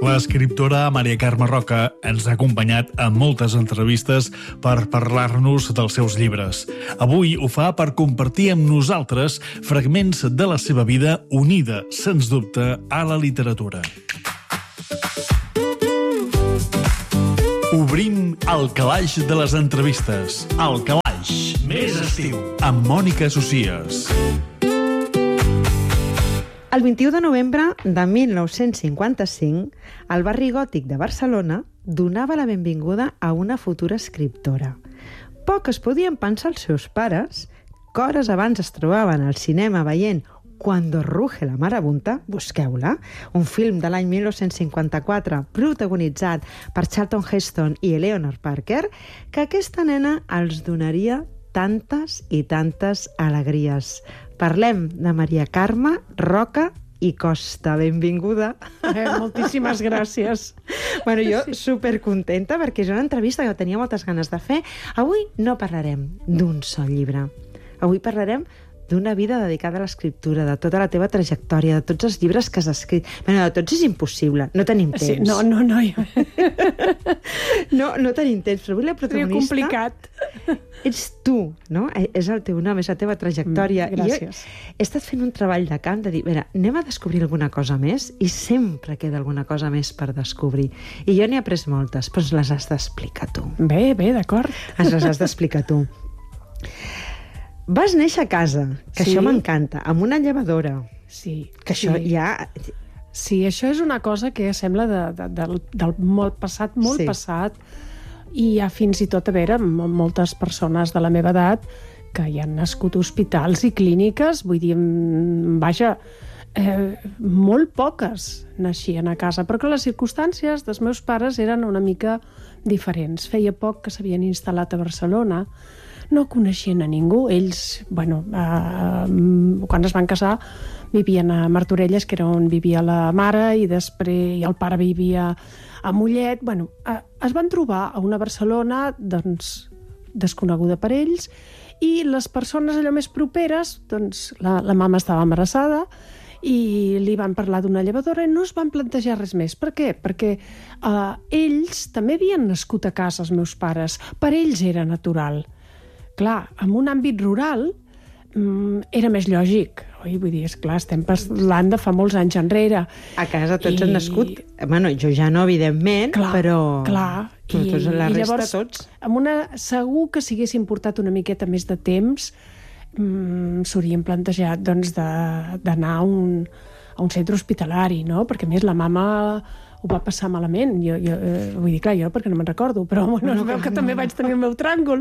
L'escriptora Maria Carme Roca ens ha acompanyat en moltes entrevistes per parlar-nos dels seus llibres. Avui ho fa per compartir amb nosaltres fragments de la seva vida unida, sens dubte, a la literatura. Obrim el calaix de les entrevistes. El calaix més estiu, amb Mònica Socias. El 21 de novembre de 1955, el barri gòtic de Barcelona donava la benvinguda a una futura escriptora. Poc es podien pensar els seus pares, que hores abans es trobaven al cinema veient Cuando ruge la marabunta, busqueu-la, un film de l'any 1954 protagonitzat per Charlton Heston i Eleanor Parker, que aquesta nena els donaria tantes i tantes alegries. Parlem de Maria Carme Roca i Costa. Benvinguda. Moltíssimes gràcies. Bueno, jo supercontenta perquè és una entrevista que tenia moltes ganes de fer. Avui no parlarem d'un sol llibre. Avui parlarem d'una vida dedicada a l'escriptura, de tota la teva trajectòria, de tots els llibres que has escrit. Bueno, de tots és impossible, no tenim temps. Sí, no. No tenim temps, però avui la protagonista... Seria complicat. Ets tu, no? És el teu nom, és la teva trajectòria. Gràcies. Jo he estat fent un treball de camp de dir, mira, anem a descobrir alguna cosa més, i sempre queda alguna cosa més per descobrir. I jo n'he après moltes, però ens les has d'explicar tu. Bé, d'acord. Ens les has d'explicar tu. Vas néixer a casa, que Sí. això m'encanta, amb una llevadora. Sí. Que això ja... Sí, això és una cosa que sembla del molt passat, Sí. passat, i hi ha fins i tot, a veure, moltes persones de la meva edat que hi han nascut a hospitals i clíniques, vull dir, vaja, molt poques naixien a casa, però que les circumstàncies dels meus pares eren una mica diferents. Feia poc que s'havien instal·lat a Barcelona, no coneixien a ningú. Ells, bueno, quan es van casar, vivien a Martorelles, que era on vivia la mare, i després el pare vivia a Mollet. Bueno, es van trobar a una Barcelona, doncs, desconeguda per ells, i les persones allò més properes, doncs, la mama estava embarassada, i li van parlar d'una llevadora i no es van plantejar res més. Per què? Perquè ells també havien nascut a casa, els meus pares. Per ells era natural. Clar, en un àmbit rural era més lògic. Oi? Vull dir, esclar, estem parlant de fa molts anys enrere. A casa tots han nascut... Bueno, jo ja no, evidentment, però... Clar. Tots, la resta, llavors, tots. Segur que si haguessin portat una miqueta més de temps, s'haurien plantejat doncs, d'anar a un centre hospitalari, no? Perquè, a més, la mama ho va passar malament. Vull dir, clar, jo perquè no me'n recordo, però bueno, es veu que també vaig tenir el meu tràngol.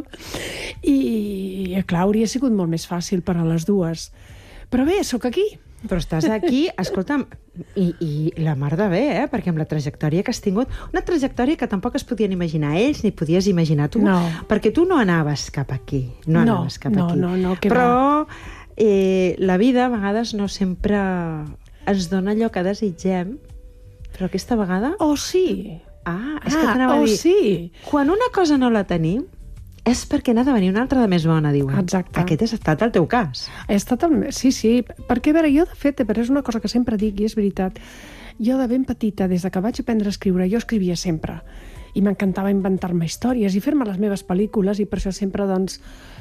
I, clar, hauria sigut molt més fàcil per a les dues. Però bé, sóc aquí. Però estàs aquí, escolta'm, i la mar de bé, perquè amb la trajectòria que has tingut, una trajectòria que tampoc es podien imaginar ells, ni podies imaginar tu, No. perquè tu no anaves cap aquí. No, que però la vida a vegades no sempre ens dona allò que desitgem, però aquesta vegada... Oh, sí! És que t'anava a dir... Sí! Quan una cosa no la tenim, és perquè n'ha de venir una altra de més bona, diuen. Exacte. Aquest ha estat el teu cas. Sí, perquè, a veure, jo, de fet, és una cosa que sempre dic, i és veritat, jo de ben petita, des que vaig aprendre a escriure, jo escrivia sempre, i m'encantava inventar-me històries i fer-me les meves pel·lícules, i per això sempre, doncs,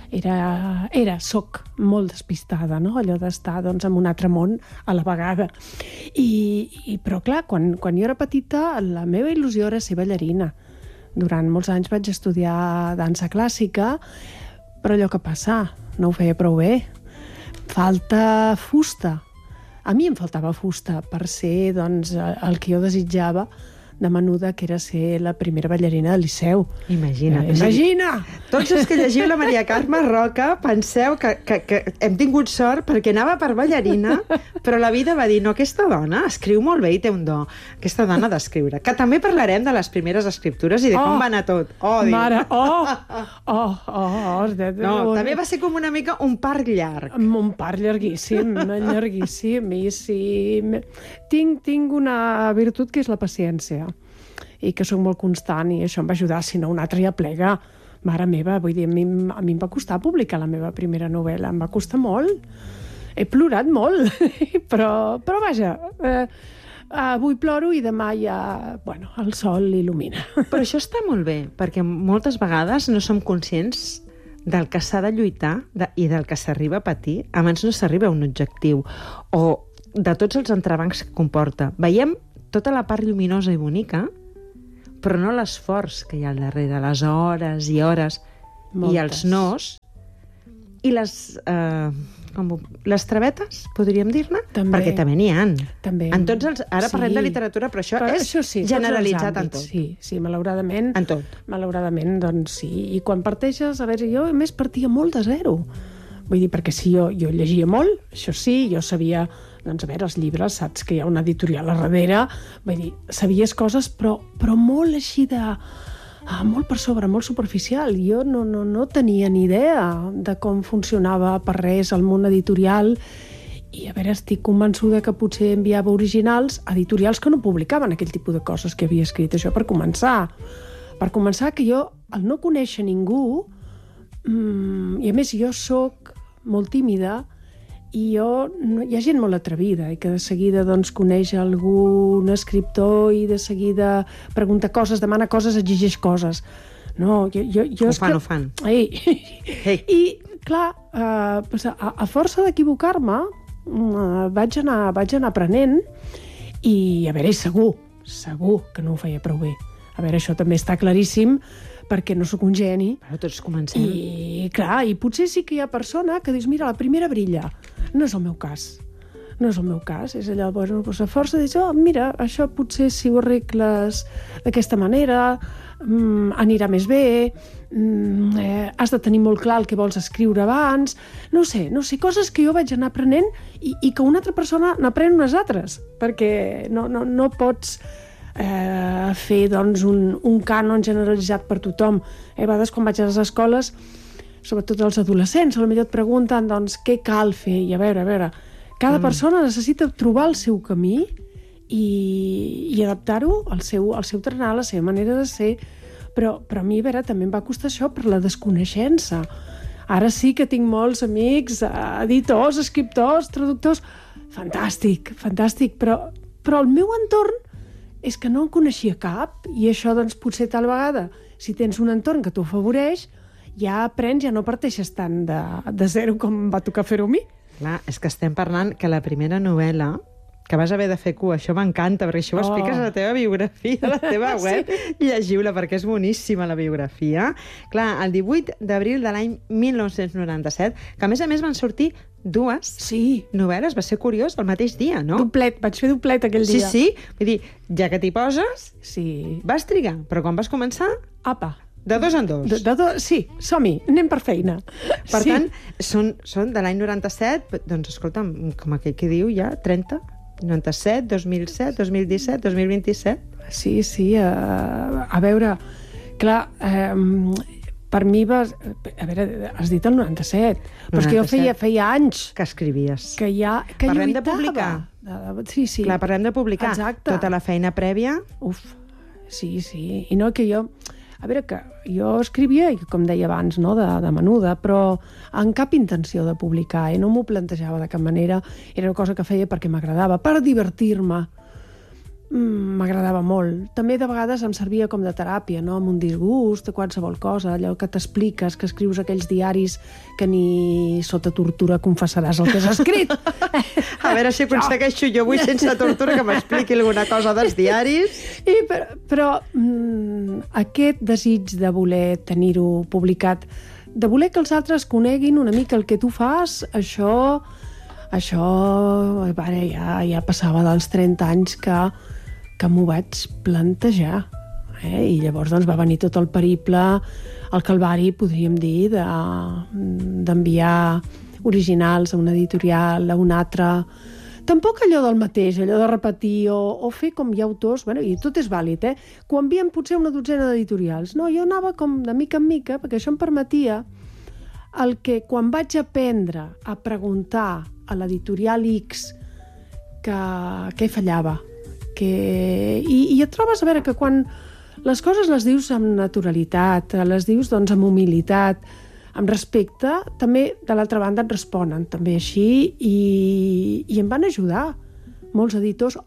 soc molt despistada, no? Allò d'estar, doncs, en un altre món a la vegada. Però, clar, quan jo era petita, la meva il·lusió era ser ballarina. Durant molts anys vaig estudiar dansa clàssica, però allò que passa, no ho feia prou bé. Falta fusta. A mi em faltava fusta per ser, doncs, el que jo desitjava de menuda, que era ser la primera ballarina del Liceu. Imagina't. Imagina! Tots els que llegiu la Maria Carme Roca penseu que hem tingut sort perquè anava per ballarina, però la vida va dir, no, aquesta dona escriu molt bé i té un do. Aquesta dona d'escriure. Que també parlarem de les primeres escriptures i de com va anar tot. Mare, No, també va ser com una mica un parc llarg. Un parc llarguíssim, llarguíssim. I sí, tinc una virtut que és la paciència. I que sóc molt constant, i això em va ajudar, si no un altre ja plega. Mare meva, vull dir, a mi em va costar publicar la meva primera novel·la, em va costar molt. He plorat molt, però vaja, avui ploro i demà ja, bueno, el sol il·lumina. Però això està molt bé, perquè moltes vegades no som conscients del que s'ha de lluitar i del que s'arriba a patir abans no s'arriba a un objectiu, o de tots els entrebancs que comporta. Veiem tota la part lluminosa i bonica, però no l'esforç que hi ha al darrere, les hores i hores, i els nos, i les travetes, podríem dir-ne? Perquè també n'hi ha. També. En tots els... Ara parlem de literatura, però això és generalitzat en tot. Sí, malauradament. En tot. Malauradament, doncs sí. I quan parteixes, a veure, jo a més partia molt de zero. Vull dir, perquè sí, jo llegia molt, això sí, jo sabia, doncs a veure, els llibres, saps que hi ha una editorial a darrere, vull dir, sabies coses, però molt així de... molt per sobre, molt superficial. Jo no tenia ni idea de com funcionava per res el món editorial i, a veure, estic convençuda que potser enviava originals a editorials que no publicaven aquell tipus de coses que havia escrit. Això per començar. Per començar, que jo, al no conèixer ningú, i a més jo sóc molt tímida, i hi ha gent molt atrevida i que de seguida doncs, coneix algun escriptor i de seguida pregunta coses, demana coses, exigeix coses. No, ho fan. I, clar, a força d'equivocar-me, vaig anar aprenent i, a veure, segur que no ho feia prou bé. A veure, això també està claríssim, perquè no sóc un geni. Però tots comencem. I, clar, i potser sí que hi ha persona que dius, mira, la primera brilla. No és el meu cas. No és el meu cas. És allò, bueno, a força de dir, mira, això potser si ho arregles d'aquesta manera, anirà més bé, has de tenir molt clar el que vols escriure abans, no sé, coses que jo vaig anar aprenent i que una altra persona n'aprèn unes altres, perquè no pots fer doncs, un cànon generalitzat per tothom. A vegades quan vaig a les escoles, sobretot els adolescents, potser et pregunten doncs, què cal fer, i a veure, cada persona necessita trobar el seu camí i adaptar-ho al seu tarannà, a la seva manera de ser, però a mi, a veure, també em va costar això per la desconeixença. Ara sí que tinc molts amics, editors, escriptors, traductors, fantàstic, però el meu entorn és que no en coneixia cap, i això, doncs, potser tal vegada, si tens un entorn que t'ho afavoreix, ja aprens, ja no parteixes tant de zero com va tocar fer-ho a mi. Clar, és que estem parlant que la primera novel·la, que vas haver de fer cua, això m'encanta, perquè això ho expliques a la teva biografia, a la teva web, llegiu-la, perquè és boníssima la biografia. Clar, el 18 d'abril de l'any 1997, que a més van sortir dues novel·les, va ser curiós, el mateix dia, no? Doblet, vaig fer doblet aquell dia. Sí, vull dir, ja que t'hi poses, sí, vas trigar, però quan vas començar... Apa! De dos en dos. Sí, som-hi, anem per feina. Per tant, són de l'any 97, doncs escolta'm, com aquell que diu ja, 30, 97, 2007, 2017, 2027... Sí, a veure, clar, per mi vas... A veure, has dit el 97, però és que jo feia anys... Que escrivies. Que parlem lluitava. De publicar. Sí. Clar, parlem de publicar. Exacte. Tota la feina prèvia. Uf, sí. I no que jo... A veure, que jo escrivia, com deia abans, no, de menuda, però amb cap intenció de publicar, no m'ho plantejava de cap manera. Era una cosa que feia perquè m'agradava, per divertir-me. M'agradava molt. També de vegades em servia com de teràpia, no? Amb un disgust, qualsevol cosa, allò que t'expliques, que escrius aquells diaris que ni sota tortura confessaràs el que has escrit. A veure si aconsegueixo jo avui sense tortura que m'expliqui alguna cosa dels diaris. Però aquest desig de voler tenir-ho publicat, de voler que els altres coneguin una mica el que tu fas, això ja passava dels 30 anys que m'ho vaig plantejar. I llavors doncs, va venir tot el periple, el calvari, podríem dir, d'enviar originals a una editorial, a una altra. Tampoc allò del mateix, allò de repetir o fer com hi ha autors, i tot és vàlid, que ho envien potser una dotzena d'editorials. No, jo anava com de mica en mica, perquè això em permetia el que quan vaig aprendre a preguntar a l'editorial X què fallava. I et trobes a veure que quan les coses les dius amb naturalitat, les dius doncs amb humilitat, amb respecte, també de l'altra banda et responen també així i em van ajudar molts editors, o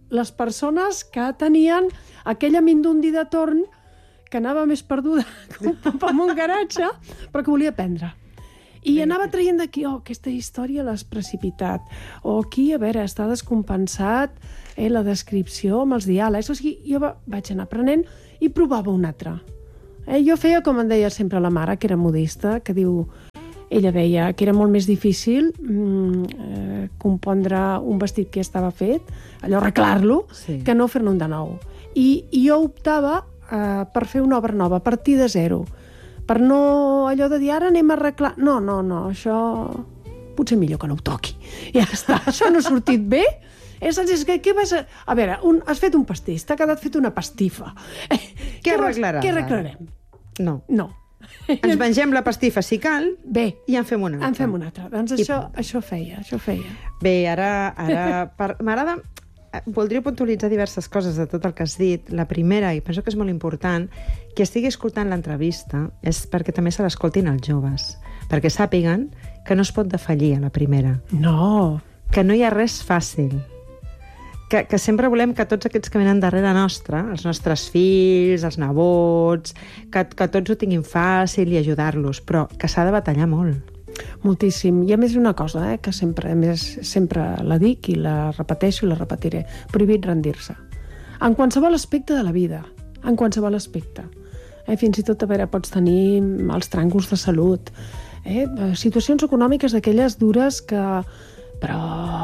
les persones que tenien aquella mindundi de torn que anava més perduda que un pop en un garatge, però que volia aprendre. I anava traient d'aquí, aquesta història l'has precipitat, o aquí, a veure, està descompensat la descripció amb els diàlegs. O sigui, jo vaig anar aprenent i provava un altre. Jo feia, com em deia sempre la mare, que era modista, que ella deia que era molt més difícil compondre un vestit que ja estava fet, allò arreglar-lo, que no fer-ne un de nou. I jo optava per fer una obra nova, a partir de zero, per no allò de dir ara anem a arreglar... No, això potser millor que no ho toqui. Ja està, això no ha sortit bé. Què vas a... A veure, has fet un pastís, t'ha quedat fet una pastifa. Què arreglaràs? Què arreglarem? No. Ens mengem la pastifa si cal. Bé. I en fem una altra. En fem una altra. Doncs això feia. Bé, ara m'agrada... Voldria puntualitzar diverses coses de tot el que has dit. La primera, i penso que és molt important, que estigui escoltant l'entrevista és perquè també se l'escoltin els joves, perquè sàpiguen que no es pot defallir a la primera. No. Que no hi ha res fàcil. Que sempre volem que tots aquests que venen darrere nostra, els nostres fills, els nebots, que tots ho tinguin fàcil i ajudar-los, però que s'ha de batallar molt. Moltíssim. I a més una cosa, que sempre la dic i la repeteixo i la repetiré. Prohibit rendir-se. En qualsevol aspecte de la vida. En qualsevol aspecte. Fins i tot, a veure, pots tenir els tràngols de salut. Situacions econòmiques d'aquelles dures que... Però...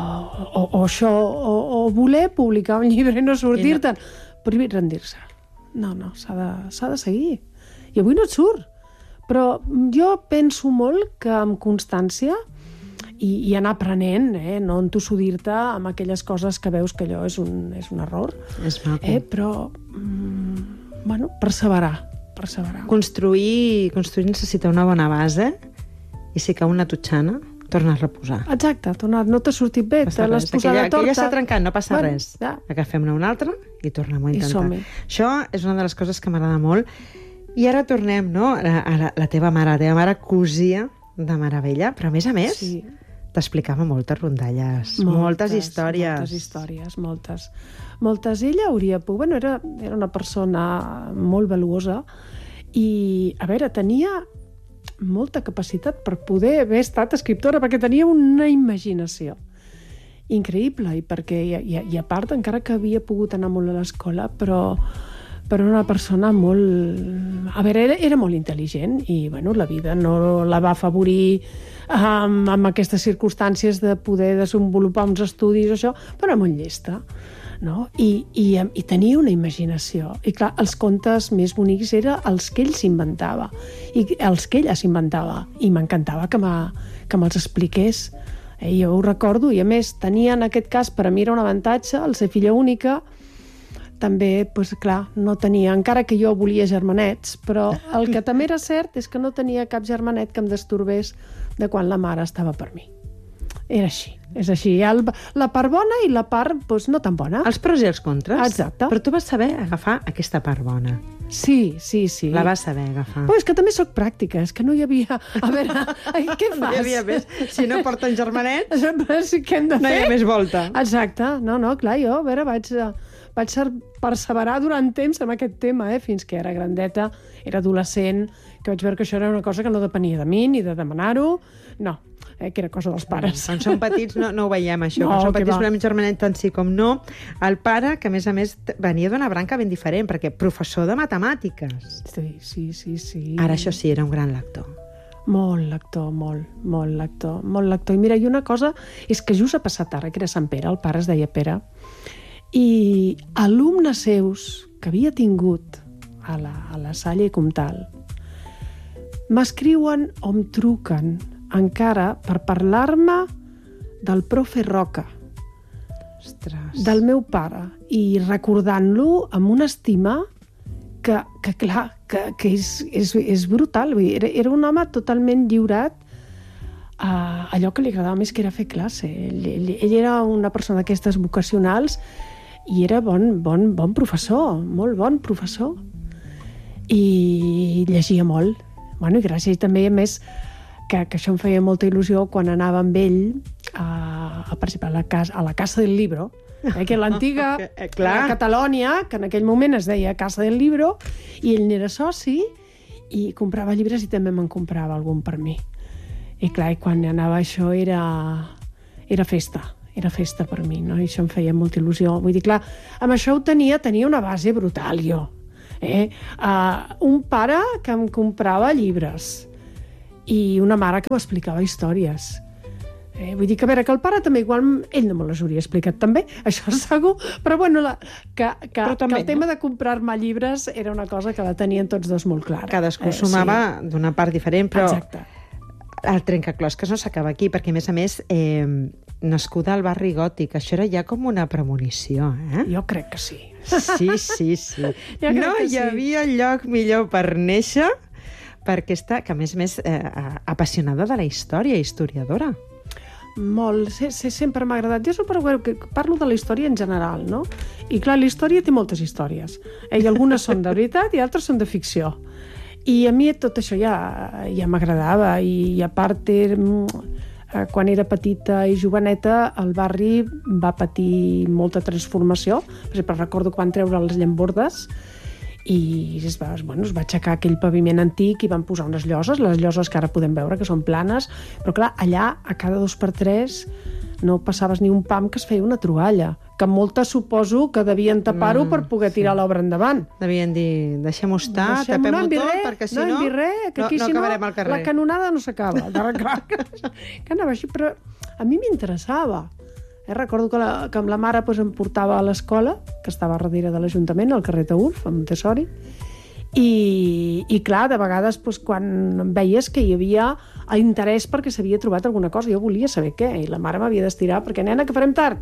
O voler publicar un llibre i no sortir-te'n. Prohibit rendir-se. No, s'ha de seguir. I avui no et surt. Però jo penso molt que amb constància i anar aprenent, no entossudir-te amb aquelles coses que veus que allò és un error. És maco. Però, perseverar. Construir necessita una bona base i si cau una totxana, torna a reposar. Exacte, no t'ha sortit bé, te l'has posat a torta. Aquella s'ha trencat, no passa res. Ja. Agafem-ne una altra i tornem-ho a intentar. som-hi. Això és una de les coses que m'agrada molt. I ara tornem, a la teva mare. La teva mare cosia de meravella, però a més, t'explicava moltes rondalles, moltes històries. Moltes. Ella hauria pogut... Era una persona molt valuosa i, a veure, tenia molta capacitat per poder haver estat escriptora, perquè tenia una imaginació increïble, i a part, encara que havia pogut anar molt a l'escola, però una persona molt... A veure, era molt intel·ligent i, la vida no la va afavorir amb aquestes circumstàncies de poder desenvolupar uns estudis o això, però era molt llesta, no? I tenia una imaginació. I, clar, els contes més bonics eren els que ell s'inventava i els que ella s'inventava. I m'encantava que me'ls expliqués. Jo ho recordo, i a més, tenia en aquest cas, per a mi era un avantatge, el ser filla única. També, no tenia, encara que jo volia germanets, però el que també era cert és que no tenia cap germanet que em destorbés de quan la mare estava per mi. Era així, és així. La part bona i la part no tan bona. Els pros i els contres. Exacte. Però tu vas saber agafar aquesta part bona. Sí. La vas saber agafar. Però és que també soc pràctica, és que no hi havia... A veure, què fas? No hi havia més. Si no porten germanets, què hem de fer? No hi ha més volta. Exacte. No, clar, jo, a veure, vaig perseverar durant temps amb aquest tema, fins que era grandeta, era adolescent, que vaig veure que això era una cosa que no depenia de mi, ni de demanar-ho, no, que era cosa dels pares. Quan som petits no ho veiem, això. Quan som petits volem germanet tant sí com no. El pare, que a més venia d'una branca ben diferent, perquè professor de matemàtiques. Sí. Ara això sí, era un gran lector. Molt lector. I mira, i una cosa és que just ha passat ara, que era Sant Pere, el pare es deia Pere, i alumnes seus que havia tingut a la Salle Comtal m'escriuen o em truquen encara per parlar-me del profe Roca. Ostres. Del meu pare, i recordant-lo amb una estima que clar, que és brutal. Era un home totalment lliurat a allò que li agradava més, que era fer classe. Ell era una persona d'aquestes vocacionals i era bon professor, molt bon professor. I llegia molt. I gràcies també, a més, que això em feia molta il·lusió quan anava amb ell per exemple, a la Casa del Libro, que l'antiga Catalònia, que en aquell moment es deia Casa del Libro, i ell n'era soci i comprava llibres i també me'n comprava algun per mi. I clar, quan anava això era festa per mi, no? I això em feia molta il·lusió. Vull dir, clar, amb això tenia una base brutal, jo. Un pare que em comprava llibres i una mare que m'explicava històries. Vull dir que, a veure, que el pare també igual ell no me les hauria explicat també, això segur, però bueno, que el tema de comprar-me llibres era una cosa que la tenien tots dos molt clara. Cadascú sumava d'una part diferent, però exacte. El trencaclosques no s'acaba aquí, perquè a més, nascuda al barri gòtic, això era ja com una premonició, eh? Jo crec que sí. Sí. No hi havia lloc millor per néixer per aquesta, que a més apassionada de la història, historiadora. Molt, sempre m'ha agradat. Jo parlo de la història en general, no? I clar, la història té moltes històries. I algunes són de veritat i altres són de ficció. I a mi tot això ja m'agradava. I a part, quan era petita i joveneta, el barri va patir molta transformació. Per exemple, recordo que van treure les llambordes i es va aixecar aquell paviment antic i van posar unes lloses, les lloses que ara podem veure que són planes, però clar, allà a cada 2x3 no passaves ni un pam que es feia una troballa, que moltes suposo que devien tapar-ho per poder tirar l'obra endavant. Devien dir, deixem-ho estar, tapem-ho tot, perquè si no acabarem al carrer. La canonada no s'acaba. Que anava així, però a mi m'interessava. Recordo que amb la mare em portava a l'escola, que estava darrere de l'Ajuntament, al carrer Taüls, a Montessori, i clar, de vegades quan veies que hi havia interès perquè s'havia trobat alguna cosa, jo volia saber què, i la mare m'havia d'estirar perquè, nena, que farem tard.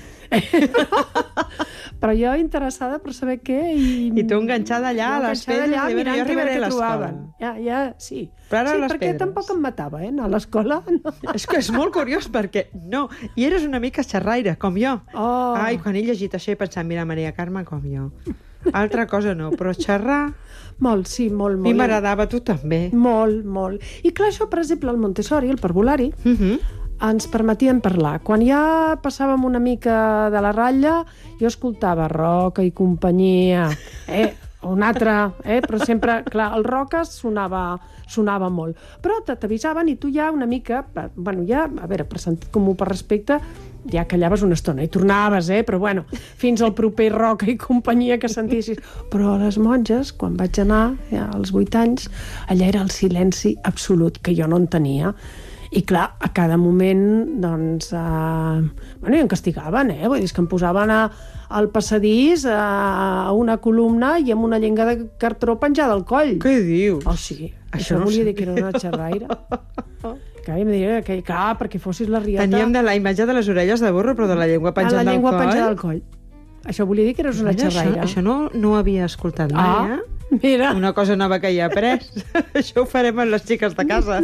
Però jo interessada per saber què i tu enganxada allà a les pedres i jo arribaré a l'escola. Sí. Però sí, perquè tampoc em matava, anar a l'escola. No. És que és molt curiós perquè no, i eres una mica xerraire, com jo. Ai, quan he llegit això he pensat, mira, Maria Carme, com jo. Altra cosa no, però xerrar... Molt, sí, molt. I m'agradava, tu també. Molt. I clar, això, per exemple, el Montessori, el parvulari, ens permetien parlar. Quan ja passàvem una mica de la ratlla, jo escoltava Roca i companyia, un altre, però sempre, clar, el Roca sonava molt. Però t'avisaven i tu ja una mica, ja, a veure, per sentit comú, per respecte, ja callaves una estona i tornaves, però bueno, fins al proper Roca i companyia que sentissis. Però a les monges, quan vaig anar, als 8 anys, allà era el silenci absolut, que jo no en tenia. I clar, a cada moment, doncs, i em castigaven, vull dir, que em posaven al passadís a una columna i amb una llenga de cartró penjada al coll. Què dius? Sí, això no volia dir que era una xerraire. Clar, em diria que, clar, perquè fossis la riota... Teníem la imatge de les orelles de burro, però de la llengua penjada al coll. La llengua penjada al coll. Això volia dir que eres una xerraire. Això no ho havia escoltat mai, Mira. Una cosa nova que hi ha après. Això ho farem amb les xiques de casa.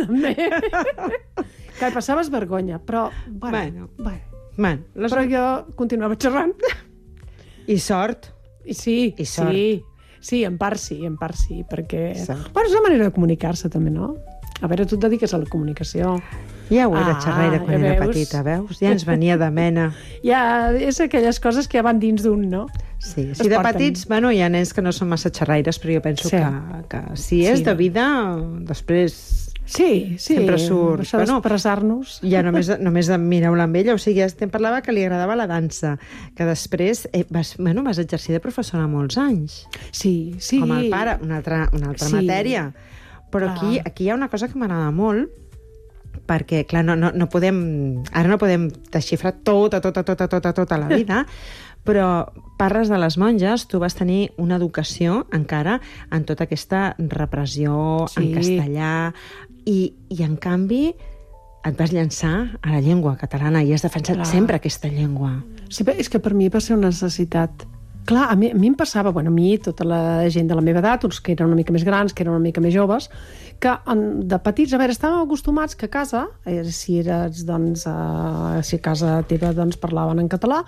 Que passaves vergonya, però... Bueno. Però jo continuava xerrant. I sort. Sí, en part sí, perquè... És una manera de comunicar-se, també, no? A veure, tu et dediques a la comunicació. Ja ho era xerraire quan era petita, veus? Ja ens venia de mena. Ja, és aquelles coses que ja van dins d'un, no? Sí, de petits, hi ha nens que no són massa xerraires, però jo penso que si és de vida, després... Sí, sempre surt. Això d'expressar-nos. Ja només de mirar-la amb ella. O sigui, em parlava que li agradava la dansa, que després vas exercir de professora molts anys. Sí. Com el pare, una altra matèria. Però aquí hi ha una cosa que m'agrada molt, perquè, clar, no podem desxifrar tota la vida, però parles de les monges, tu vas tenir una educació encara en tota aquesta repressió en castellà, i en canvi et vas llançar a la llengua catalana i has defensat sempre aquesta llengua. Sí, és que per mi va ser una necessitat. Clar, a mi em passava, a mi, tota la gent de la meva edat, uns que eren una mica més grans, que eren una mica més joves, que de petits, a veure, estàvem acostumats que a casa, si a casa teva parlaven en català,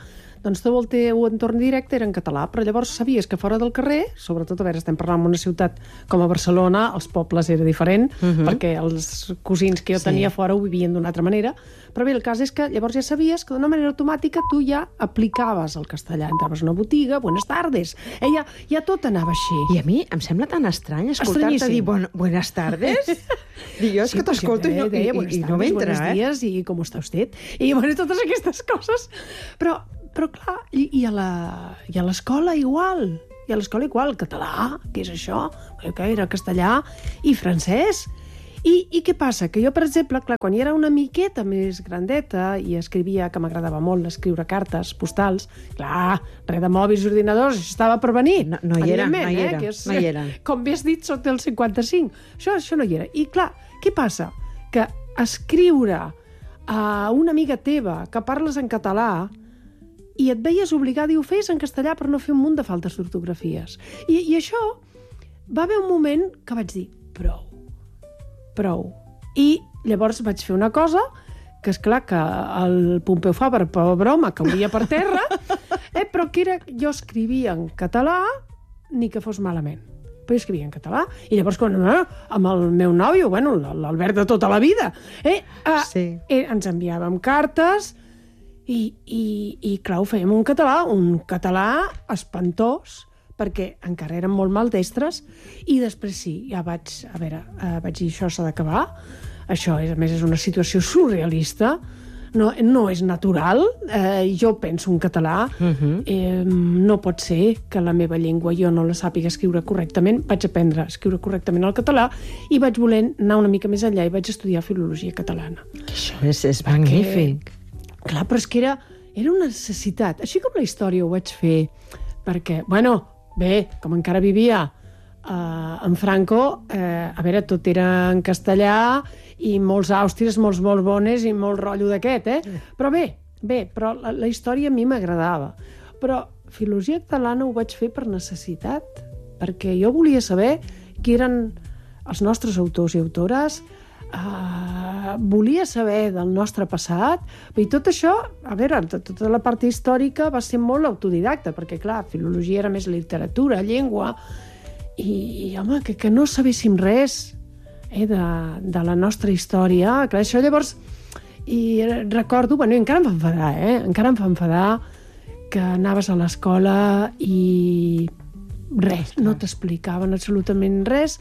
doncs tot el teu entorn directe era en català, però llavors sabies que fora del carrer, sobretot, a veure, estem parlant d'una ciutat com a Barcelona, els pobles era diferent, perquè els cosins que jo tenia fora ho vivien d'una altra manera, però bé, el cas és que llavors ja sabies que d'una manera automàtica tu ja aplicaves el castellà, entraves a una botiga, buenas tardes, ja tot anava així. I a mi em sembla tan estrany escoltar-te dir buenas tardes. Dic, jo és que t'escolto i no m'entra, buenos días, i com està usted? I bueno, totes aquestes coses. Però clar, i a l'escola igual. I a l'escola igual, català, què és això? Que era castellà i francès. I què passa? Que jo, per exemple, clar, quan era una miqueta més grandeta i escrivia, que m'agradava molt escriure cartes, postals, clar, res de mòbils i ordinadors, estava per venir. No hi era. Com bé has dit, soc del 55. Això no hi era. I clar, què passa? Que escriure a una amiga teva que parles en català i et veies obligada i ho feies en castellà per no fer un munt de faltes d'ortografies. I això va haver un moment que vaig dir, prou. I llavors vaig fer una cosa que és clar que el Pompeu Fabra, per broma, cauria per terra, però que era, jo escrivia en català ni que fos malament. Però jo escrivia en català. I llavors, amb el meu nòvio, l'Albert de tota la vida, ens enviàvem cartes i clar, ho fèiem en un català espantós, perquè encara eren molt maldestres, i després ja vaig dir, això s'ha d'acabar, això a més és una situació surrealista, no és natural, jo penso en català, no pot ser que la meva llengua jo no la sàpiga escriure correctament, vaig aprendre a escriure correctament el català i vaig voler anar una mica més enllà i vaig estudiar filologia catalana. Això és magnífic. Clar, però és que era una necessitat, així com la història ho vaig fer, perquè, bé, com encara vivia en Franco, a veure, tot era en castellà i molts àustries, molts bones i molt rotllo d'aquest, Però però la història a mi m'agradava. Però filologia catalana ho vaig fer per necessitat, perquè jo volia saber qui eren els nostres autors i autores, volia saber del nostre passat, i tot això, a veure, tota la part històrica va ser molt autodidacta, perquè clar, filologia era més literatura, llengua, i home, que no sabéssim res de la nostra història. Clar, això llavors, i recordo, encara em fa enfadar que anaves a l'escola i res, no t'explicaven absolutament res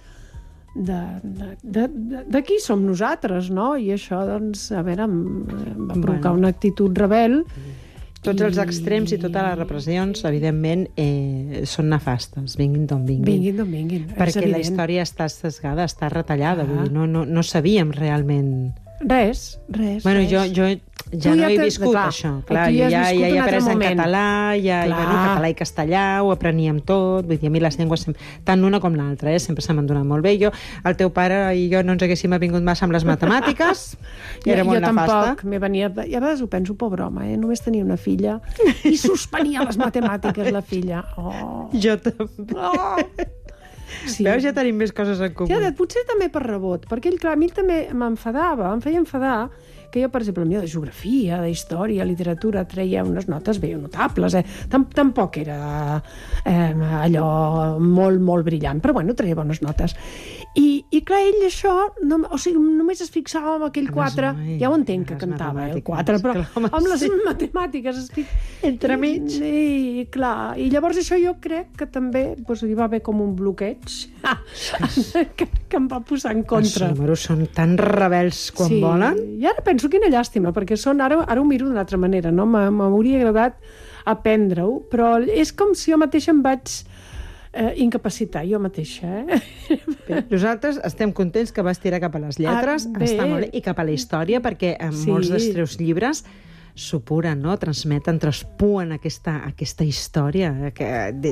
de qui som nosaltres, no? I això, doncs, a veure, em va provocar una actitud rebel. Tots els extrems i totes les repressions, evidentment, són nefastes, vinguin d'on vinguin. Vinguin d'on vinguin, perquè la història està escasgada, està retallada, vull dir, no sabíem realment... Res. Jo ja no he viscut això. Clar, jo ja he après en català, català i castellà, ho apreníem tot, vull dir, a mi les llengües, tant l'una com l'altra, sempre se m'han donat molt bé. El teu pare i jo no ens haguéssim avingut massa amb les matemàtiques, era molt nefasta. Jo tampoc, i a vegades ho penso, pobre home, només tenia una filla i suspenia les matemàtiques, la filla. Jo també. Sí. Veus, ja tenim més coses en comú. Ja, potser també per rebot, perquè ell, clar, a mi també m'enfadava, em feia enfadar que jo, per exemple, de geografia, de història, literatura, treia unes notes notables, tampoc era allò molt brillant, però bueno, treia bones notes. I clar, ell això, només es fixava en aquell 4, ja ho entenc que cantava, el 4, però amb les matemàtiques entremig. Sí, clar, i llavors això jo crec que també hi va haver com un bloqueig que em va posar en contra. Els números són tan rebels quan volen. I ara penso quina llàstima, perquè ara ho miro d'una altra manera, no? M'hauria agradat aprendre-ho, però és com si jo mateixa em vaig incapacitar, jo mateixa. Bé, nosaltres estem contents que vas tirar cap a les lletres, està molt bé, i cap a la història, perquè molts dels teus llibres supuren, no? Transmeten, traspuen aquesta història que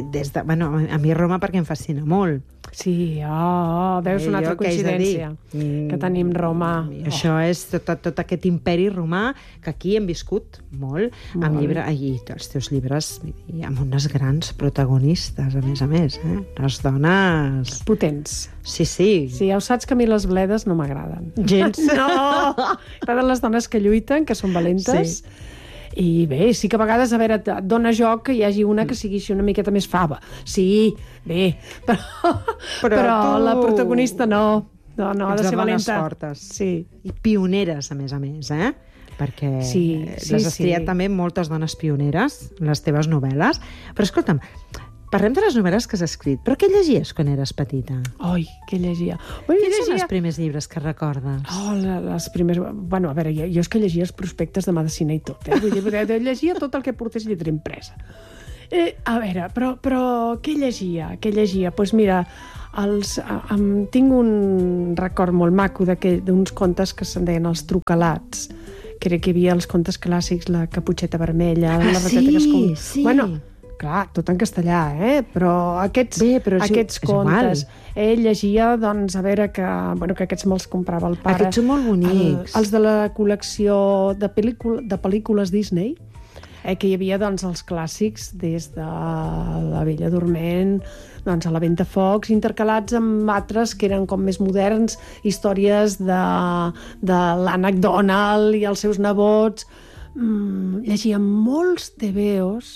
a mi Roma perquè em fascina molt. Sí, veus una altra coincidència que tenim Roma. Això és tot aquest imperi romà que aquí hem viscut molt, amb llibres, i els teus llibres amb unes grans protagonistes, a més, les dones... Potents. Sí. Sí, ja ho saps que a mi les bledes no m'agraden. Gens. No! M'agraden les dones que lluiten, que són valentes, I bé, sí que a vegades, a veure, et dona joc que hi hagi una que sigui així una miqueta més fava. Sí, bé, però tu... la protagonista no. No, ha de ser valenta. Fortes. Sí. I pioneres, a més, perquè les has triat també moltes dones pioneres, les teves novel·les. Però escolta'm, parlem de les novel·les que has escrit, però què llegies quan eres petita? Ai, què llegia? Quins són els primers llibres que recordes? Les primers... Bueno, a veure, jo és que llegia els prospectes de medicina i tot, Vull dir, llegia tot el que portés lletra impresa. A veure, però què llegia? Doncs mira, tinc un record molt maco d'uns contes que se'n deien els trucalats, que hi havia els contes clàssics, la Caputxeta Vermella, la rateta que es com... Sí. Bueno, clar, tot en castellà, però aquests contes. Llegia, doncs, a veure, que aquests me'ls comprava el pare. Aquests són molt bonics. Els de la col·lecció de pel·lícules Disney, que hi havia, doncs, els clàssics des de La Bella Dorment, doncs, a La Ventafocs, intercalats amb altres que eren com més moderns, històries de l'Ànec Donald i els seus nebots. Llegia molts tebeos.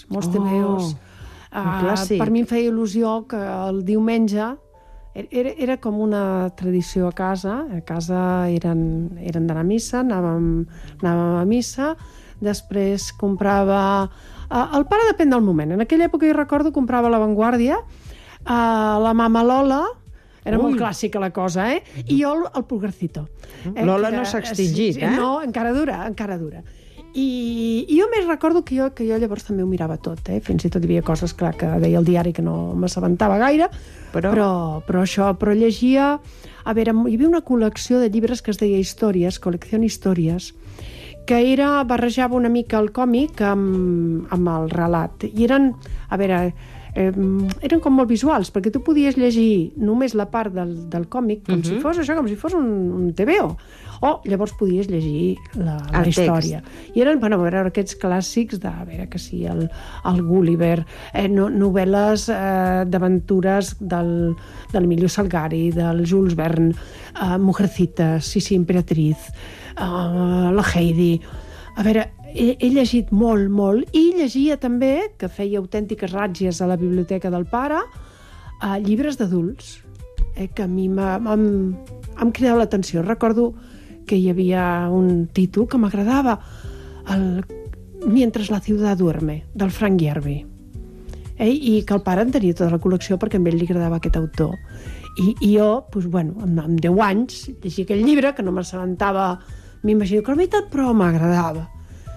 Per mi em feia il·lusió que el diumenge era com una tradició a casa. A casa eren d'anar a missa, anàvem a missa, després comprava... El pare depèn del moment. En aquella època jo recordo comprava La Vanguardia, la Mama Lola, era molt clàssica la cosa, i jo el Pulgarcito. Lola no s'ha extingit, No, encara dura. I jo més recordo que jo llavors també ho mirava tot, fins i tot hi havia coses, clar, que deia el diari que no m'assabentava gaire, però llegia... A veure, hi havia una col·lecció de llibres que es deia Històries, Col·lecció Històries, que barrejava una mica el còmic amb el relat. I eren com molt visuals, perquè tu podies llegir només la part del còmic, com si fos un TVO, o llavors podies llegir la història. I eren, aquests clàssics que sí, el Gulliver, novel·les d'aventures del Emilio Salgari, del Jules Verne, Mujercitas, Sí, Emperatriz, la Heidi. A veure, he llegit molt, i llegia també, que feia autèntiques ràtzies a la biblioteca del pare, llibres d'adults, que a mi m'han cridat l'atenció. Recordo que hi havia un títol que m'agradava, Mientras la ciudad duerme, del Frank Yerby, i que el pare en tenia tota la col·lecció perquè a ell li agradava aquest autor. I jo, amb 10 anys, llegia aquell llibre, que no m'assabentava, m'imagino que la veritat, però m'agradava.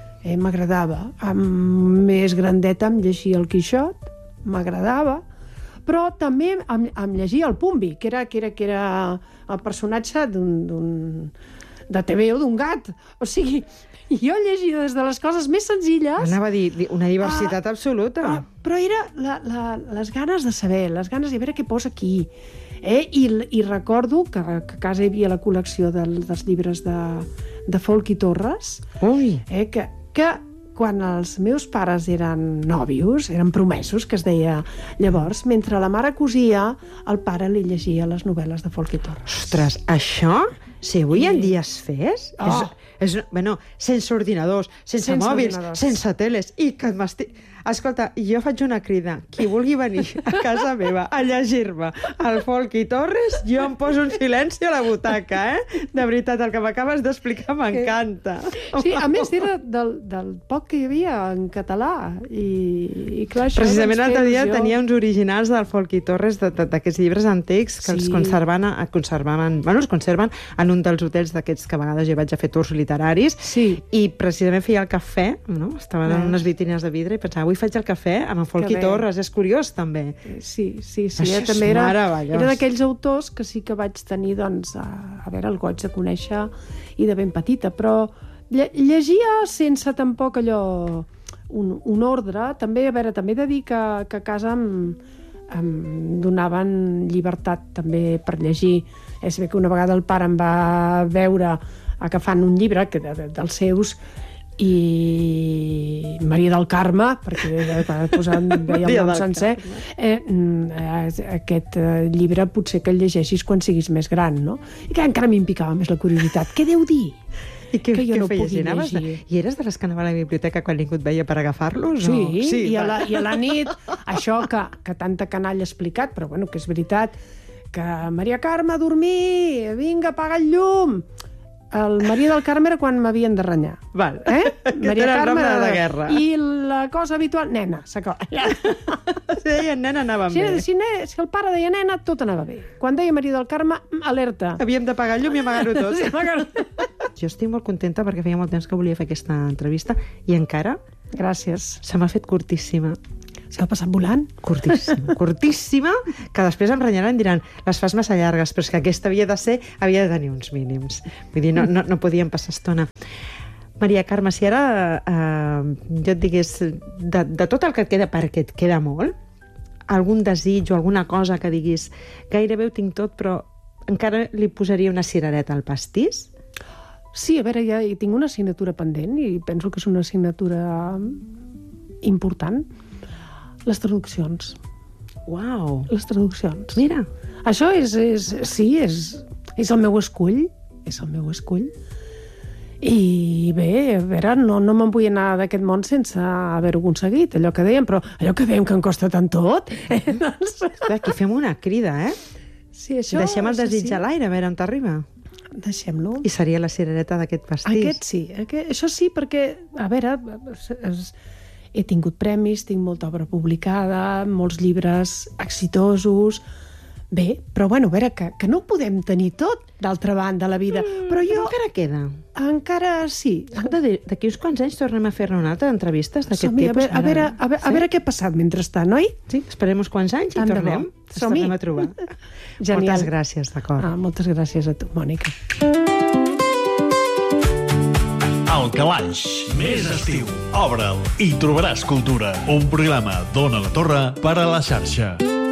Més grandeta em llegia el Quixot, m'agradava, però també em llegia el Pumbi, que era el personatge de TVO d'un gat. O sigui, jo llegia des de les coses més senzilles... Anava a dir una diversitat absoluta. Però era les ganes de saber, les ganes de veure què posa aquí. I recordo que a casa hi havia la col·lecció dels llibres de Folk i Torres, que quan els meus pares eren nòvios, eren promesos, que es deia llavors, mentre la mare cosia, el pare li llegia les novel·les de Folk i Torres. Ostres, això, si avui en dia es fes, sense ordinadors, sense mòbils, sense teles, i que m'estic... Escolta, jo faig una crida. Qui vulgui venir a casa meva a llegir-me el Folk i Torres, jo em poso un silenci a la butaca, De veritat, el que m'acabes d'explicar m'encanta. Sí, a més era del poc que hi havia en català. I clar, això... Precisament l'altre dia tenia uns originals del Folk i Torres, d'aquests llibres antics, que els conserven en un dels hotels d'aquests que a vegades jo vaig a fer tours literaris, i precisament feia el cafè, no? Estaven en unes vitrines de vidre i pensava, avui faig el cafè amb el Folk i Torres, és curiós també. Sí, això també és meravellós. Era d'aquells autors que sí que vaig tenir, doncs, el goig de conèixer i de ben petita, però llegia sense tampoc allò un ordre. També he de dir que a casa em donaven llibertat també per llegir. És bé que una vegada el pare em va veure agafant un llibre dels seus, i Maria del Carme, perquè veia el nom sencer, aquest llibre potser que el llegeixis quan siguis més gran, no? I que encara m'impicava més la curiositat. Què deu dir? I què que jo no feies? pugui llegir. I eres de les que anava a la biblioteca quan ningú et veia per agafar-los? Sí, i a la nit, això que tanta canalla ha explicat, però bueno, que és veritat, que Maria Carme, a dormir, vinga, apaga el llum. El Maria del Carme era quan m'havien de renyar. Val. Maria Carme de la guerra. I la cosa habitual, nena, s'acaba. Si deia nena, anava bé. Si el pare deia nena, tot anava bé. Quan deia Maria del Carme, alerta. Havíem d'apagar el llum i amagar-ho tot. Sí, amagar-ho. Jo estic molt contenta perquè feia molt temps que volia fer aquesta entrevista i encara Gràcies. se m'ha fet curtíssima. S'ha passat volant? Curtíssima, que després em renyaran i diran les fas massa llargues, però és que aquesta havia de tenir uns mínims. Vull dir, no podíem passar estona. Maria Carme, si ara jo et digués de tot el que et queda, perquè et queda molt, algun desig o alguna cosa que diguis gairebé ho tinc tot, però encara li posaria una cirereta al pastís? Sí, a veure, ja hi tinc una assignatura pendent i penso que és una assignatura important. Les traduccions. Uau! Les traduccions. Mira! Això és el meu escull. És el meu escull. I bé, a veure, no me'n vull anar d'aquest món sense haver-ho aconseguit, allò que dèiem, però allò que dèiem que em costa tant tot. Doncs... Aquí fem una crida, Sí, això... Deixem el desig a l'aire, a veure on t'arriba. Deixem-lo. I seria la cirereta d'aquest pastís. Aquest sí. Això sí, perquè, a veure... He tingut premis, tinc molta obra publicada, molts llibres exitosos... Bé, però bueno, a veure, que no ho podem tenir tot, d'altra banda, a la vida. Però jo... Encara queda. Encara sí. Escolta, d'aquí uns quants anys tornem a fer-ne una altra d'entrevistes d'aquest Som-hi, tipus. a veure què ha passat mentrestant, oi? Sí, esperem uns quants anys i tornem. Ens tornem a trobar. Genial. Moltes gràcies, d'acord. Moltes gràcies a tu, Mònica. El Calaix, més estiu. Obre'l i trobaràs cultura. Un programa d'Ona la Torre per a la xarxa.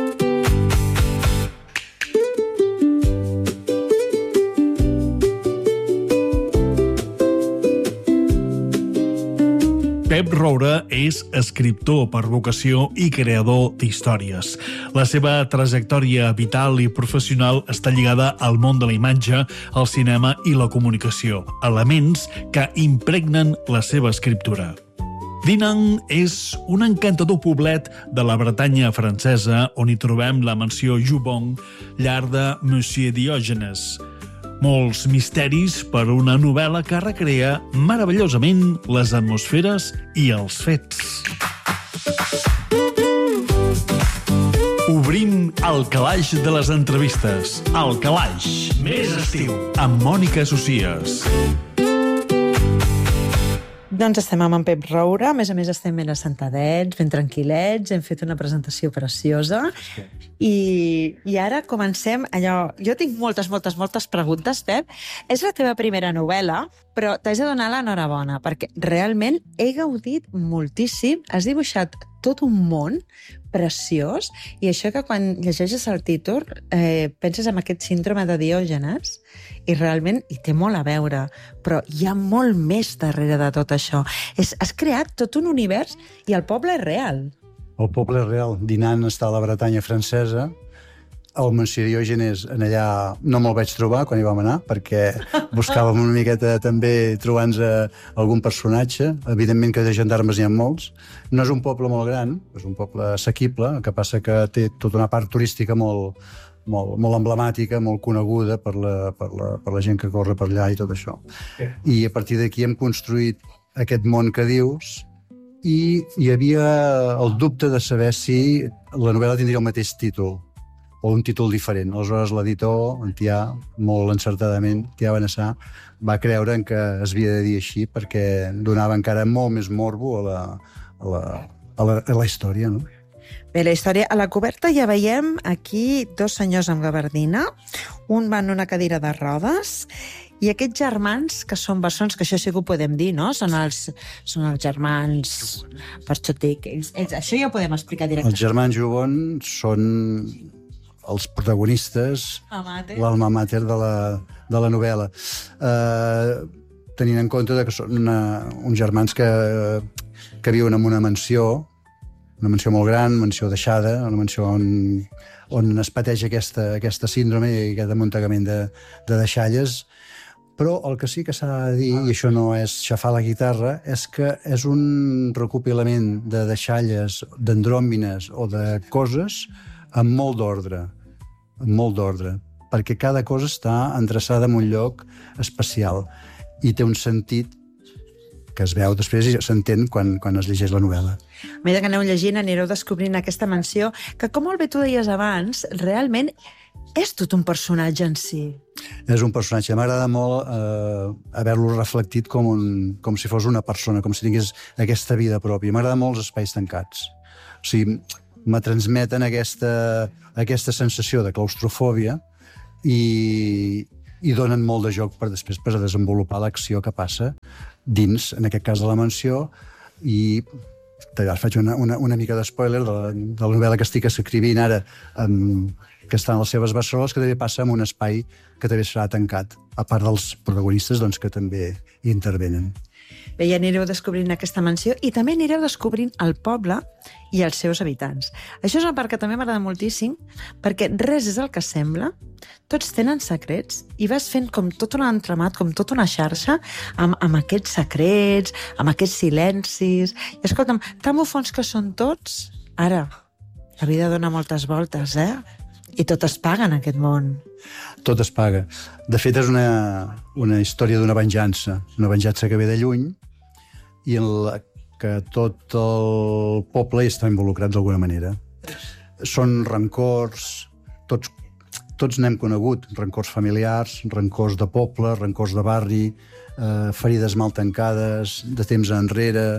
Pep Roura és escriptor per vocació i creador d'històries. La seva trajectòria vital i professional està lligada al món de la imatge, el cinema i la comunicació, elements que impregnen la seva escriptura. Dinan és un encantador poblet de la Bretanya francesa on hi trobem la mansió Joubon, llar de Monsieur Diògenes. Molts misteris per una novel·la que recrea meravellosament les atmosferes i els fets. Obrim el calaix de les entrevistes. El calaix, més estiu, amb Mònica Socias. Doncs estem amb en Pep Roura, a més estem ben assentadets, ben tranquil·lets, hem fet una presentació preciosa i ara comencem allò... Jo tinc moltes preguntes, Pep. És la teva primera novel·la, però t'haig de donar l'enhorabona, perquè realment he gaudit moltíssim, has dibuixat tot un món preciós, i això que quan llegeixes el títol penses en aquest síndrome de Diògenes, i realment hi té molt a veure, però hi ha molt més darrere de tot això. Has creat tot un univers i el poble és real. El poble és real. Dinan està a la Bretanya francesa. El Monsieur Diògenes en allà no me'l vaig trobar quan hi vam anar, perquè buscàvem una miqueta també trobar-nos algun personatge. Evidentment que de gendarmes n'hi ha molts. No és un poble molt gran, és un poble assequible, el que passa que té tota una part turística molt emblemàtica, molt coneguda per la gent que corre per allà i tot això. I a partir d'aquí hem construït aquest món que dius, i hi havia el dubte de saber si la novel·la tindria el mateix títol o un títol diferent. Aleshores l'editor, en Tià, molt encertadament, Tià Benassar, va creure que es havia de dir així perquè donava encara molt més morbo a la història, no? Bé, la història, a la coberta ja veiem aquí dos senyors amb gabardina, un va en una cadira de rodes, i aquests germans, que són bessons, que això sí que ho podem dir, no? Són els germans... Per això dic, això ja ho podem explicar directament. Els germans Joubon són els protagonistes, l'alma mater de la novel·la. tenint en compte que són uns germans que viuen en una mansió molt gran, mansió deixada, una mansió on es pateix aquesta síndrome i aquest amuntegament de deixalles. Però el que sí que s'ha de dir, i això no és xafar la guitarra, és que és un recopilament de deixalles, d'andròmines o de coses amb molt d'ordre, perquè cada cosa està endreçada en un lloc especial i té un sentit que es veu després i s'entén quan es llegeix la novel·la. A mesura que aneu llegint, anireu descobrint aquesta mansió, que, com molt bé tu deies abans, realment és tot un personatge en si. És un personatge. M'agrada molt haver-lo reflectit com si fos una persona, com si tingués aquesta vida pròpia. M'agrada molt els espais tancats. O sigui, me transmeten aquesta sensació de claustrofòbia i donen molt de joc per després per desenvolupar l'acció que passa dins, en aquest cas de la mansió, i faig una mica de spoiler de la novel·la que estic escrivint ara, que està en les seves bessoles, que també passa en un espai que també serà tancat, a part dels protagonistes que també hi intervenen. Bé, ja anireu descobrint aquesta mansió i també anireu descobrint el poble i els seus habitants. Això és una part que també m'agrada moltíssim, perquè res és el que sembla, tots tenen secrets i vas fent com tot un entramat, com tota una xarxa amb aquests secrets, amb aquests silencis. I escolta'm, tan bufons que són tots, ara, la vida dona moltes voltes, I tot es paga en aquest món. Tot es paga. De fet, és una història d'una venjança que ve de lluny i en la que tot el poble hi està involucrat d'alguna manera. Són rancors, tots n'hem conegut, rancors familiars, rancors de poble, rancors de barri, ferides mal tancades, de temps enrere.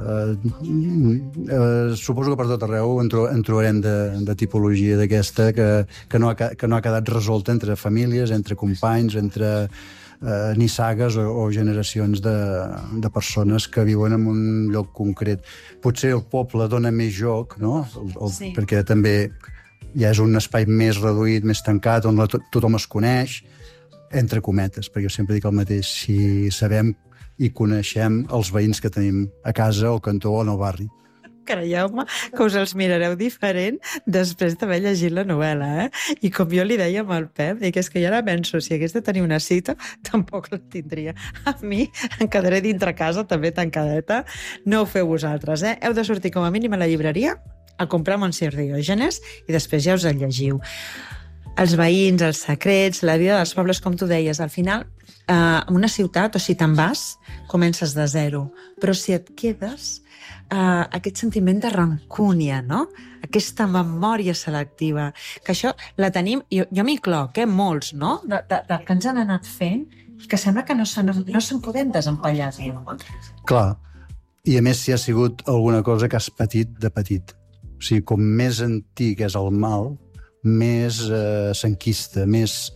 Suposo que per tot arreu en trobarem de tipologia d'aquesta que no ha quedat resolta entre famílies, entre companys, entre nissagues o generacions de persones que viuen en un lloc concret. Potser el poble dona més joc, no? Sí. Perquè també ja és un espai més reduït, més tancat, on tothom es coneix, entre cometes, perquè jo sempre dic el mateix, si sabem i coneixem els veïns que tenim a casa, al cantó o en el barri. Creieu-me que us els mirareu diferent després d'haver llegit la novel·la, I com jo li deia amb el Pep, dic, és que ja ara penso, si hagués de tenir una cita, tampoc la tindria. A mi em quedaré dintre casa, també tancadeta. No ho feu vosaltres, Heu de sortir com a mínim a la llibreria a comprar Monsieur Diògenes i després ja us el llegiu. Els veïns, els secrets, la vida dels pobles, com tu deies, al final, una ciutat, o si te'n vas, comences de zero. Però si et quedes, aquest sentiment de rancúnia, no? Aquesta memòria selectiva, que això la tenim, jo m'hi cloc, molts, no? Del que ens han anat fent, que sembla que no se'n podem desempallar. Clar, i a més si ha sigut alguna cosa que has patit de petit. O sigui, com més antic és el mal, més s'enquista, més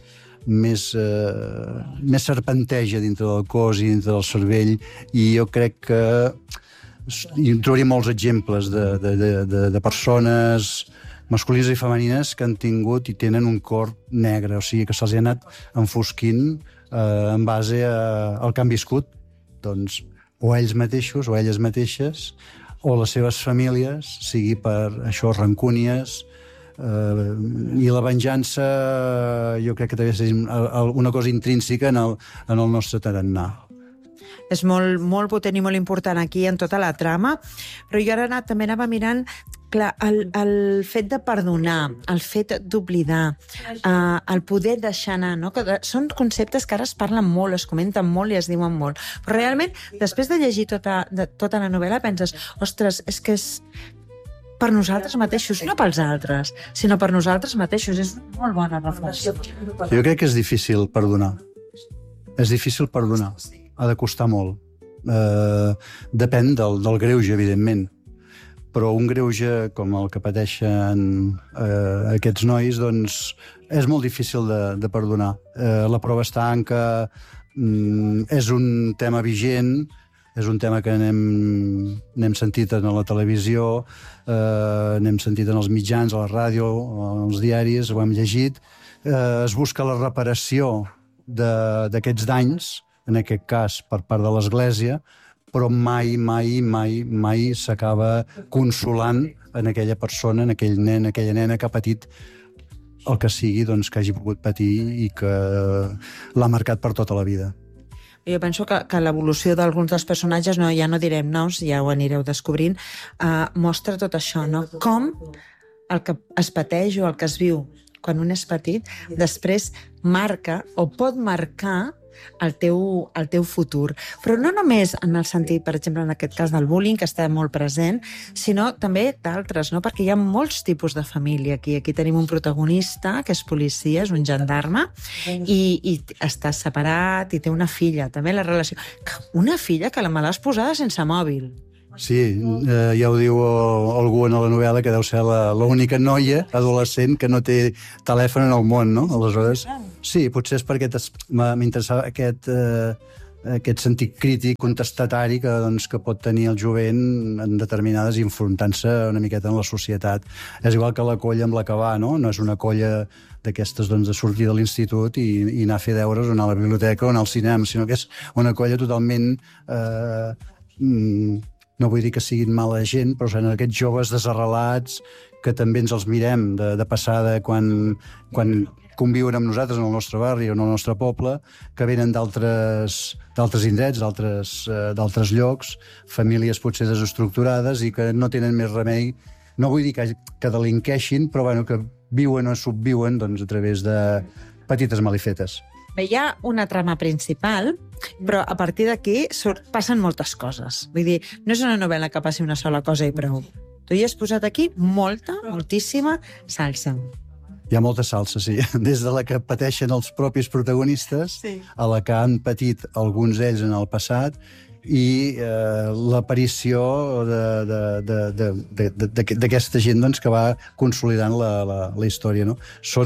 serpenteja dintre del cos i dintre del cervell, i jo crec que hi trobaria molts exemples de persones masculines i femenines que han tingut i tenen un cor negre, o sigui que se'ls ha anat enfosquint en base al que han viscut, doncs, o ells mateixos o elles mateixes o les seves famílies, sigui per això rancúnies, i la venjança jo crec que també és una cosa intrínseca en el nostre tarannà. És molt potent i molt important aquí en tota la trama, però jo ara també anava mirant, clar, el fet de perdonar, el fet d'oblidar, el poder deixar anar, no? Que són conceptes que ara es parlen molt, es comenten molt i es diuen molt. Però realment, després de llegir tota la novel·la, penses, ostres, és que és per nosaltres mateixos, no pels altres, sinó per nosaltres mateixos. És una molt bona reflexió. Jo crec que és difícil perdonar. És difícil perdonar. Ha de costar molt. Depèn del greuge, evidentment. Però un greuge com el que pateixen aquests nois, doncs, és molt difícil de perdonar. La prova està en que és un tema vigent, és un tema que n'hem sentit en la televisió, n'hem sentit en els mitjans, a la ràdio, als diaris, ho hem llegit. Es busca la reparació d'aquests danys en aquest cas per part de l'Església, però mai s'acaba consolant en aquella persona, en aquell nen, aquella nena que ha patit el que sigui, doncs, que hagi pogut patir i que l'ha marcat per tota la vida. Jo penso que l'evolució d'alguns dels personatges, ja no direm noms, ja ho anireu descobrint, mostra tot això, no? Com el que es pateix o el que es viu quan un és petit, després marca o pot marcar el teu futur. Però no només en el sentit, per exemple, en aquest cas del bullying, que està molt present, sinó també d'altres, no? Perquè hi ha molts tipus de família aquí. Aquí tenim un protagonista, que és policia, és un gendarme, i està separat, i té una filla. També la relació... Una filla que me l'has posada sense mòbil. Sí, ja ho diu algú en la novel·la, que deu ser l'única noia adolescent que no té telèfon en el món, no? Aleshores, sí, potser és perquè m'interessava aquest sentit crític, contestatari que pot tenir el jovent en determinades, enfrontant-se una miqueta en la societat. És igual que la colla amb la que va, no? No és una colla d'aquestes de sortir de l'institut i anar a fer deures o anar a la biblioteca o anar al cinema, sinó que és una colla totalment... no vull dir que siguin mala gent, però són aquests joves desarrelats que també ens els mirem de passada quan conviuen amb nosaltres en el nostre barri o en el nostre poble, que venen d'altres indrets, d'altres llocs, famílies potser desestructurades i que no tenen més remei, no vull dir que delinqueixin, però bueno, que viuen o subviuen doncs, a través de petites malifetes. Bé, hi ha una trama principal, però a partir d'aquí passen moltes coses. Vull dir, no és una novel·la que passi una sola cosa i prou. Tu hi has posat aquí moltíssima salsa. Hi ha molta salsa, sí. Des de la que pateixen els propis protagonistes, a la que han patit alguns d'ells en el passat, i l'aparició d'aquesta gent doncs, que va consolidant la història. No?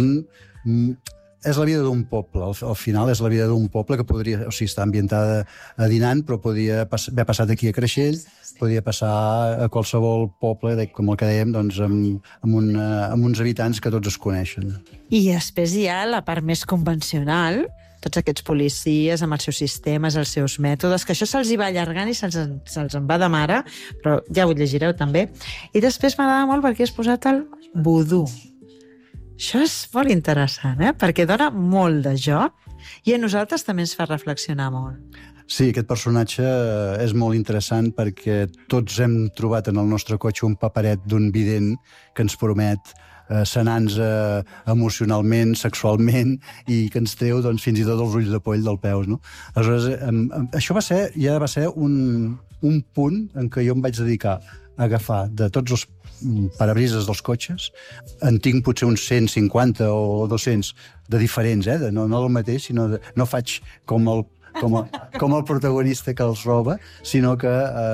És la vida d'un poble, al final és la vida d'un poble que podria, o sigui, està ambientada a Dinan, però podria haver passat aquí a Creixell, podria passar a qualsevol poble, com el que dèiem, doncs, amb uns habitants que tots es coneixen. I després hi ha la part més convencional, tots aquests policies amb els seus sistemes, els seus mètodes, que això se'ls hi va allargant i se'ls en va de mare, però ja ho llegireu també. I després m'agrada molt perquè has posat el vudú. Això és molt interessant, perquè dona molt de joc i a nosaltres també ens fa reflexionar molt. Sí, aquest personatge és molt interessant perquè tots hem trobat en el nostre cotxe un paperet d'un vident que ens promet sanar-nos emocionalment, sexualment, i que ens treu doncs, fins i tot els ulls de poll del peus. No? Aleshores, això va ser un punt en què jo em vaig dedicar a agafar de tots els parabrises dels cotxes. En tinc potser uns 150 o 200 de diferents, no del mateix, sinó no faig com el protagonista que els roba, sinó que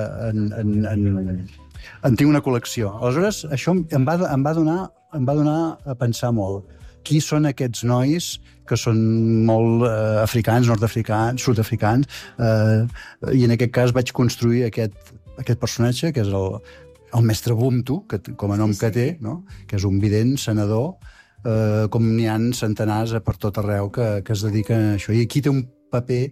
en tinc una col·lecció. Aleshores, això em va donar a pensar molt. Qui són aquests nois que són molt africans, nord-africans, sud-africans, i en aquest cas vaig construir aquest personatge, que és el mestre Bumtu, com a nom que té, no? Que és un vident, sanador, com n'hi ha centenars per tot arreu que es dediquen a això. I aquí té un paper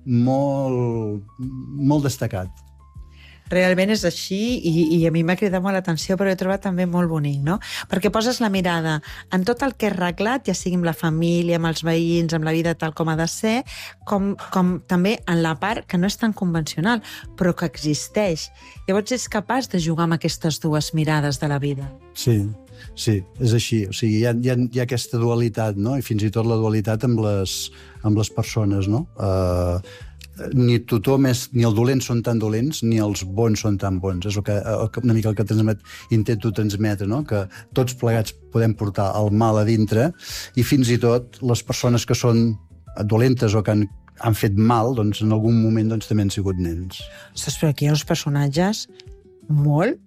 molt destacat. Realment és així i a mi m'ha cridat molt l'atenció, però he trobat també molt bonic, no? Perquè poses la mirada en tot el que és reglat, ja sigui amb la família, amb els veïns, amb la vida tal com ha de ser, com també en la part que no és tan convencional, però que existeix. Llavors és capaç de jugar amb aquestes dues mirades de la vida. Sí, és així. O sigui, hi ha aquesta dualitat, no? I fins i tot la dualitat amb les persones, no? Ni tothom ni els dolents són tan dolents ni els bons són tan bons. És una mica el que intento transmetre, no? Que tots plegats podem portar el mal a dintre i fins i tot les persones que són dolentes o que han fet mal, doncs en algun moment doncs, també han sigut nens. Ostres, però aquí hi ha uns personatges molt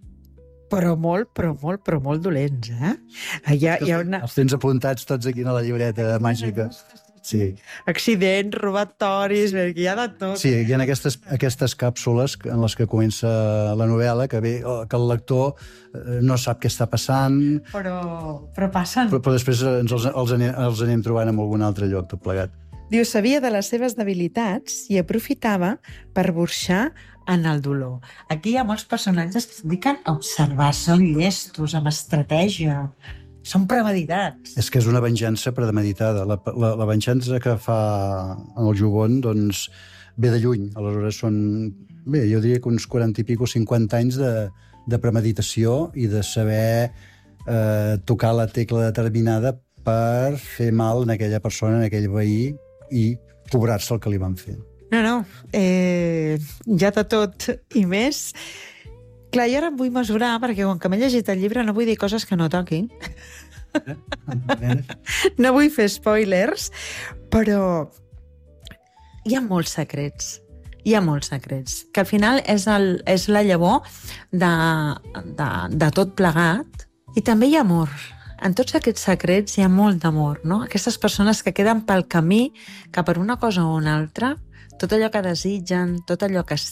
dolents, Hi ha una... Els tens apuntats tots aquí a la llibreta màgica. Sí. Accidents, robatoris, hi ha de tot. Sí, hi ha aquestes càpsules en les que comença la novel·la, que el lector no sap què està passant... Però passen. Però després els anem trobant en algun altre lloc, tot plegat. Diu, sabia de les seves debilitats i aprofitava per burxar en el dolor. Aquí hi ha molts personatges que es dediquen a observar, són llestos, amb estratègia, són premeditats. És que és una venjança premeditada. La venjança que fa el Jubon, doncs, ve de lluny. Aleshores són, bé, jo diria que uns 40 i pico, 50 anys de premeditació i de saber tocar la tecla determinada per fer mal en aquella persona, en aquell veí, i cobrar-se el que li van fer. No, ja de tot i més. Clar, jo ara em vull mesurar, perquè com que m'he llegit el llibre no vull dir coses que no toquin. No vull fer spoilers, però hi ha molts secrets. Hi ha molts secrets, que al final és la llavor de tot plegat, i també hi ha amor. En tots aquests secrets hi ha molt d'amor, no? Aquestes persones que queden pel camí, que per una cosa o una altra, tot allò que desitgen, tot allò que